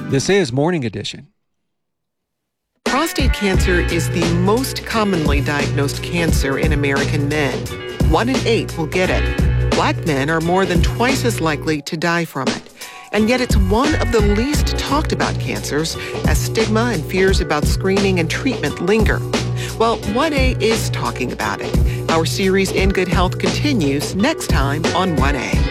This is Morning Edition. Prostate cancer is the most commonly diagnosed cancer in American men. 1 in 8 will get it. Black men are more than twice as likely to die from it. And yet it's one of the least talked about cancers as stigma and fears about screening and treatment linger. Well, 1A is talking about it. Our series In Good Health continues next time on 1A.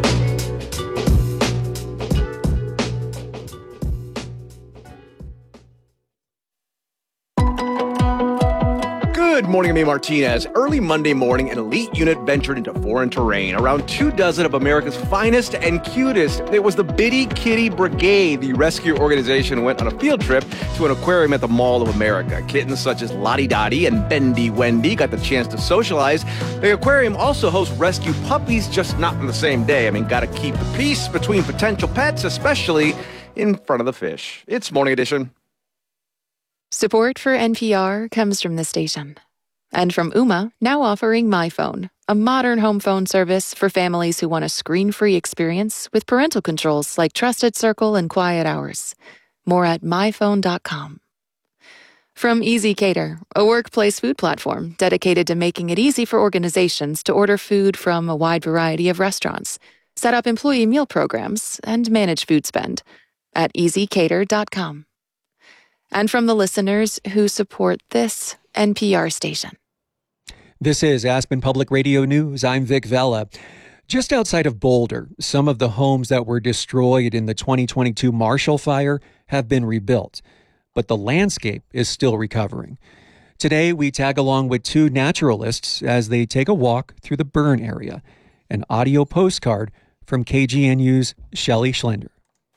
Good morning, I'm Amy Martinez. Early Monday morning, an elite unit ventured into foreign terrain. Around 24 of America's finest and cutest. It was the Bitty Kitty Brigade. The rescue organization went on a field trip to an aquarium at the Mall of America. Kittens such as Lottie Dottie and Bendy Wendy got the chance to socialize. The aquarium also hosts rescue puppies, just not on the same day. I mean, gotta keep the peace between potential pets, especially in front of the fish. It's Morning Edition. Support for NPR comes from the station. And from Ooma, now offering MyPhone, a modern home phone service for families who want a screen-free experience with parental controls like Trusted Circle and Quiet Hours. More at myphone.com. From Easy Cater, a workplace food platform dedicated to making it easy for organizations to order food from a wide variety of restaurants, set up employee meal programs, and manage food spend at easycater.com. And from the listeners who support this NPR station. This is Aspen Public Radio News. I'm Vic Vela. Just outside of Boulder, some of the homes that were destroyed in the 2022 Marshall Fire have been rebuilt, but the landscape is still recovering. Today, we tag along with two naturalists as they take a walk through the burn area. An audio postcard from KGNU's Shelley Schlender.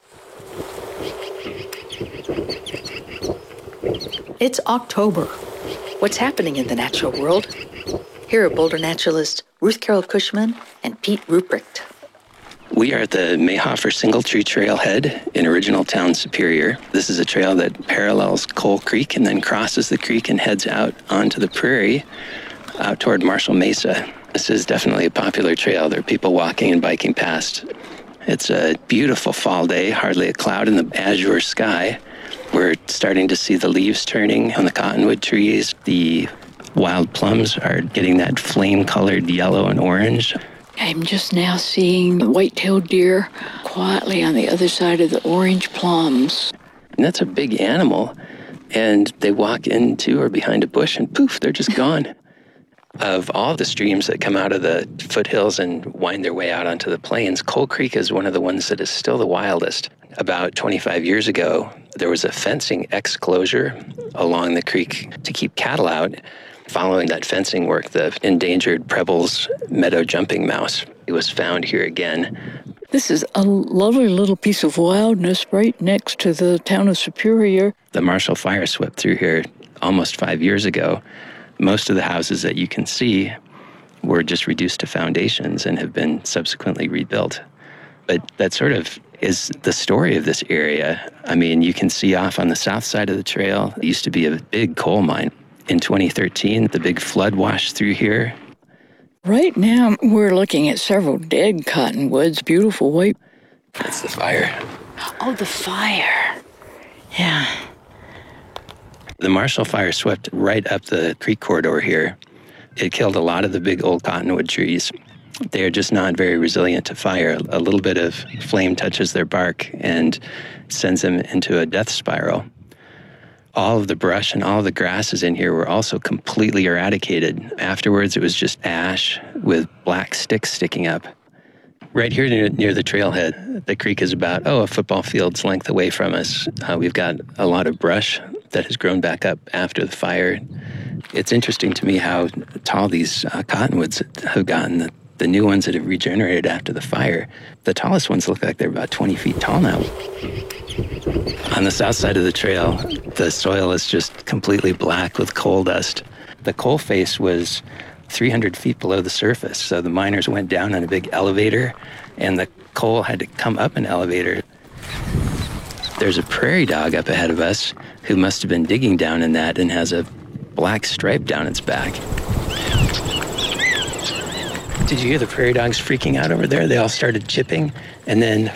It's October. What's happening in the natural world? Here are Boulder naturalists Ruth Carol Cushman and Pete Ruprecht. We are at the Mayhofer Single Tree Trailhead in Original Town, Superior. This is a trail that parallels Coal Creek and then crosses the creek and heads out onto the prairie out toward Marshall Mesa. This is definitely a popular trail. There are people walking and biking past. It's a beautiful fall day, hardly a cloud in the azure sky. We're starting to see the leaves turning on the cottonwood trees. The wild plums are getting that flame-colored yellow and orange. I'm just now seeing the white-tailed deer quietly on the other side of the orange plums. And that's a big animal. And they walk into or behind a bush and poof, they're just gone. Of all the streams that come out of the foothills and wind their way out onto the plains, Coal Creek is one of the ones that is still the wildest. About 25 years ago, there was a fencing exclosure along the creek to keep cattle out. Following that fencing work, the endangered Preble's meadow jumping mouse was found here again. This is a lovely little piece of wildness right next to the town of Superior. The Marshall Fire swept through here almost 5 years ago. Most of the houses that you can see were just reduced to foundations and have been subsequently rebuilt. But that sort of is the story of this area. I mean, you can see off on the south side of the trail, it used to be a big coal mine. In 2013, the big flood washed through here. Right now, we're looking at several dead cottonwoods, beautiful white. That's the fire. Oh, the fire. Yeah. The Marshall Fire swept right up the creek corridor here. It killed a lot of the big old cottonwood trees. They are just not very resilient to fire. A little bit of flame touches their bark and sends them into a death spiral. All of the brush and all of the grasses in here were also completely eradicated. Afterwards, it was just ash with black sticks sticking up. Right here near the trailhead, the creek is about, a football field's length away from us. We've got a lot of brush that has grown back up after the fire. It's interesting to me how tall these cottonwoods have gotten. The new ones that have regenerated after the fire, the tallest ones look like they're about 20 feet tall now. On the south side of the trail, the soil is just completely black with coal dust. The coal face was 300 feet below the surface, so the miners went down on a big elevator, and the coal had to come up an elevator. There's a prairie dog up ahead of us who must have been digging down in that and has a black stripe down its back. Did you hear the prairie dogs freaking out over there? They all started chipping, and then